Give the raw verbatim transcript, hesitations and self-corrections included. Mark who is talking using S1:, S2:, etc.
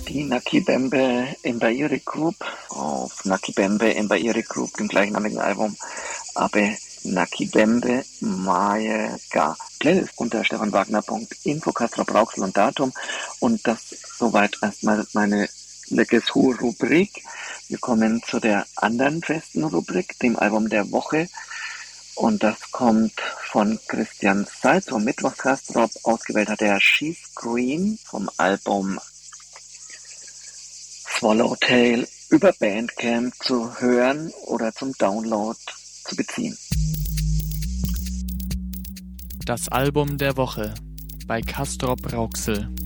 S1: die Nakibembe Mbaire Group auf Nakibembe Mbaire Group, dem gleichnamigen Album, Abe Nakibembe Maega Playlist unter stefanwagner punkt info, Castrop Rauxel und Datum. Und das soweit erstmal meine Leges-Hu-Rubrik. Wir kommen zu der anderen festen Rubrik, dem Album der Woche. Und das kommt von Christian Salz vom Mittwochs-Castrop. Ausgewählt hat er She's Green vom Album Swallowtail über Bandcamp zu hören oder zum Download zu beziehen.
S2: Das Album der Woche bei Castrop Rauxel.